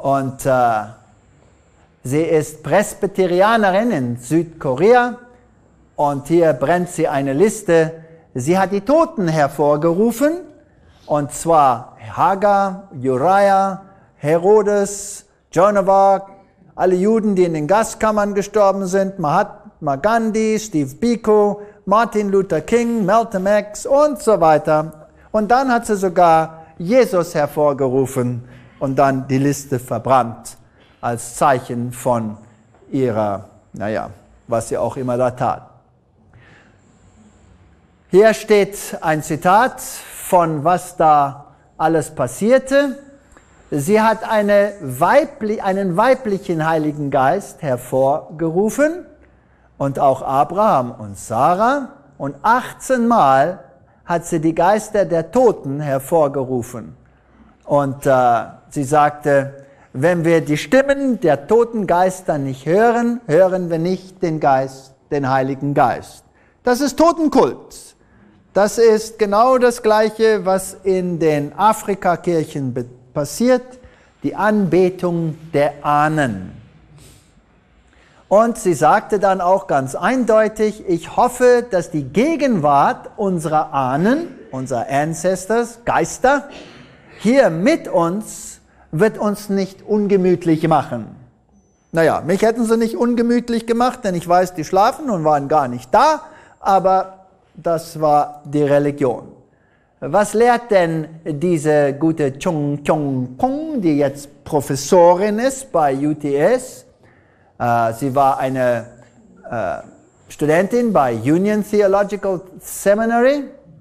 Und sie ist Presbyterianerin in Südkorea. Und hier brennt sie eine Liste. Sie hat die Toten hervorgerufen. Und zwar Hagar, Uriah, Herodes, Joan of Arc, alle Juden, die in den Gaskammern gestorben sind, Mahatma Gandhi, Steve Biko, Martin Luther King, Malcolm X und so weiter. Und dann hat sie sogar Jesus hervorgerufen und dann die Liste verbrannt als Zeichen von ihrer, was sie auch immer da tat. Hier steht ein Zitat von was da alles passierte. Sie hat einen weiblichen Heiligen Geist hervorgerufen und auch Abraham und Sarah. Und 18 Mal hat sie die Geister der Toten hervorgerufen. Und sie sagte, wenn wir die Stimmen der toten Geister nicht hören, hören wir nicht den Heiligen Geist. Das ist Totenkult. Das ist genau das Gleiche, was in den Afrikakirchen passiert, die Anbetung der Ahnen. Und sie sagte dann auch ganz eindeutig, ich hoffe, dass die Gegenwart unserer Ahnen, unserer Ancestors, Geister, hier mit uns, wird uns nicht ungemütlich machen. Mich hätten sie nicht ungemütlich gemacht, denn ich weiß, die schlafen und waren gar nicht da, aber das war die Religion. Was lehrt denn diese gute Chung Kyung Kong, die jetzt Professorin ist bei UTS? Sie war eine Studentin bei Union Theological Seminary.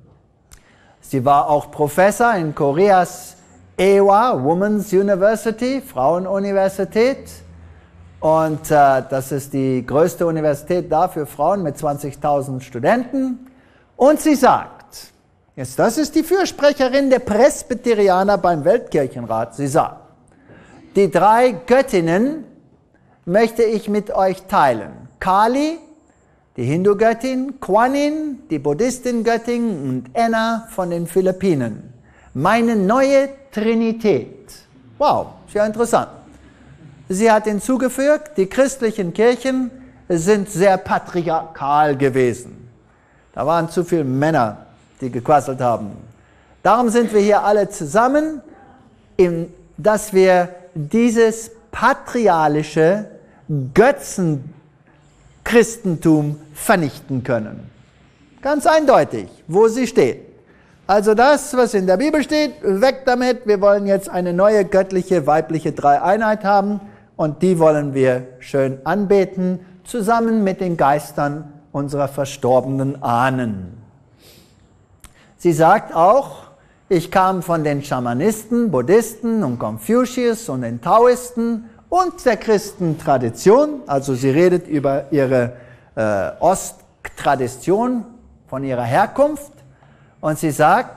Sie war auch Professor in Koreas Ewha Women's University, Frauenuniversität. Und das ist die größte Universität da für Frauen mit 20.000 Studenten. Und sie sagt, das ist die Fürsprecherin der Presbyterianer beim Weltkirchenrat, sie sagt, die 3 Göttinnen möchte ich mit euch teilen. Kali, die Hindu-Göttin, Kuan Yin, die Buddhistin-Göttin und Enna von den Philippinen. Meine neue Trinität. Wow, sehr interessant. Sie hat hinzugefügt, die christlichen Kirchen sind sehr patriarchal gewesen. Da waren zu viele Männer, die gequasselt haben. Darum sind wir hier alle zusammen, dass wir dieses patriarchalische Götzenchristentum vernichten können. Ganz eindeutig, wo sie steht. Also das, was in der Bibel steht, weg damit. Wir wollen jetzt eine neue göttliche, weibliche Dreieinheit haben und die wollen wir schön anbeten, zusammen mit den Geistern unserer verstorbenen Ahnen. Sie sagt auch, ich kam von den Schamanisten, Buddhisten und Konfuzius und den Taoisten und der Christentradition. Also sie redet über ihre Osttradition, von ihrer Herkunft. Und sie sagt,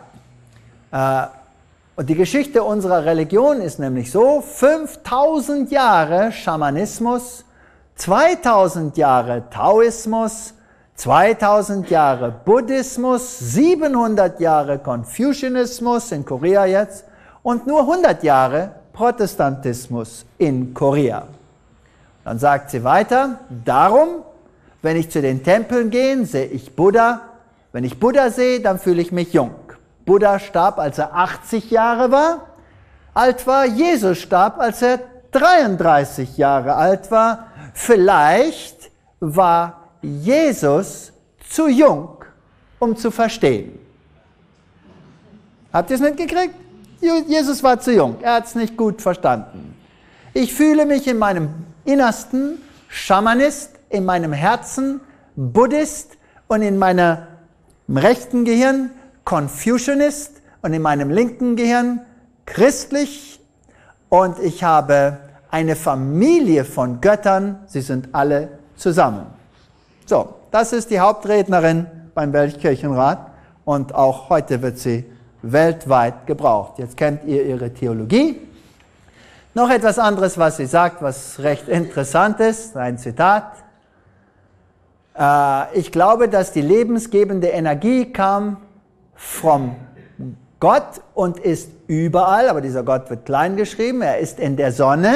und die Geschichte unserer Religion ist nämlich so, 5000 Jahre Schamanismus, 2000 Jahre Taoismus, 2000 Jahre Buddhismus, 700 Jahre Konfuzianismus in Korea jetzt und nur 100 Jahre Protestantismus in Korea. Dann sagt sie weiter, darum, wenn ich zu den Tempeln gehe, sehe ich Buddha. Wenn ich Buddha sehe, dann fühle ich mich jung. Buddha starb, als er 80 Jahre alt war. Jesus starb, als er 33 Jahre alt war. Vielleicht war Jesus zu jung, um zu verstehen. Habt ihr es mitgekriegt? Jesus war zu jung, er hat es nicht gut verstanden. Ich fühle mich in meinem Innersten Schamanist, in meinem Herzen Buddhist und in meinem rechten Gehirn Confucianist und in meinem linken Gehirn christlich. Und ich habe eine Familie von Göttern, sie sind alle zusammen. So, das ist die Hauptrednerin beim Weltkirchenrat und auch heute wird sie weltweit gebraucht. Jetzt kennt ihr ihre Theologie. Noch etwas anderes, was sie sagt, was recht interessant ist, ein Zitat. Ich glaube, dass die lebensgebende Energie kam von Gott und ist überall, aber dieser Gott wird klein geschrieben, er ist in der Sonne.